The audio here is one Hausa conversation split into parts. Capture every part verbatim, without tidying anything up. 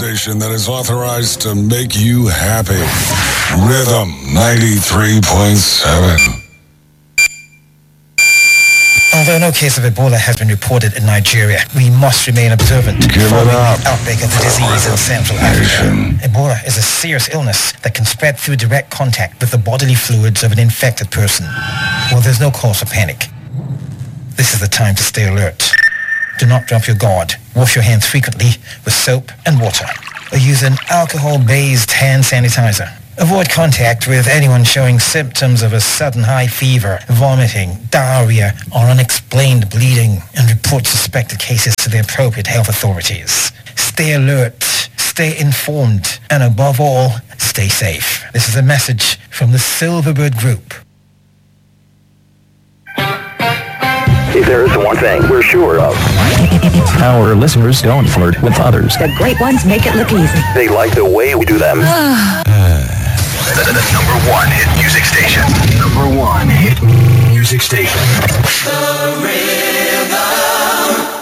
Station that is authorized to make you happy. Rhythm ninety-three point seven. Although no case of Ebola has been reported in Nigeria, we must remain observant Give following it up. the outbreak of the disease in Central Africa. Ebola is a serious illness that can spread through direct contact with the bodily fluids of an infected person. Well, there's no cause for panic. This is the time to stay alert. Do not drop your guard. Wash your hands frequently with soap and water, or use an alcohol-based hand sanitizer. Avoid contact with anyone showing symptoms of a sudden high fever, vomiting, diarrhea, or unexplained bleeding, and report suspected cases to the appropriate health authorities. Stay alert, stay informed, and above all, stay safe. This is a message from the Silverbird Group. If there is one thing we're sure of, our listeners don't flirt with others. The great ones make it look easy. they like the way we do them. the, the, the number one hit music station. Number one hit music station. The Rhythm.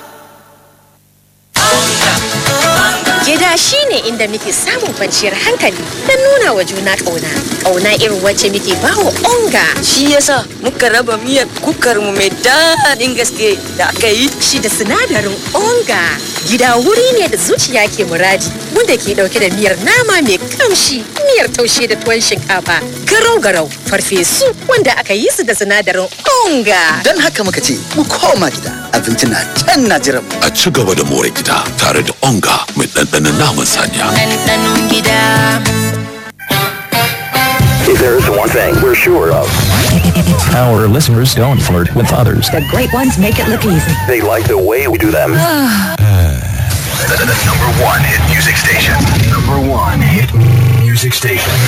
Gida shi ne inda muke samun kwanciyar hankali don nuna wa juna ƙauna. Ƙauna irin wacce muke bawa onga. Shi yasa muka raba miyar kukar mu mai daɗin gaske da aka yi. Shi da sinadarin onga. Gida wuri ne da zuciya ke muradi, wanda ke ɗauke da miyar nama mai kamshi, miyar taushe da tuwon shinkafa, garau-garau, farfesu wanda aka yi su da sinadarin onga. Don haka muka ce mu koma gida, abinci na can na jiran mu. A ci gaba da more gida tare da onga mai ɗanɗanon naman saniya. Ɗanɗanon gida. If there is one thing we're sure of, Our listeners don't flirt with others. The great ones make it look easy. they like the way we do them. the, the, the number one hit music station. Number one hit music station.